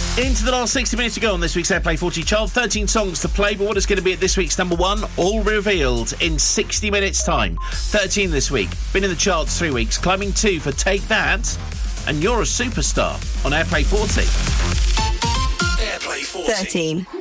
Into the last 60 minutes to go on this week's Airplay 40 chart. 13 songs to play, but what is going to be at this week's number one? All revealed in 60 minutes' time. 13 this week. Been in the charts 3 weeks. Climbing 2 for Take That. And You're a Superstar on Airplay 40. Airplay 40. 13.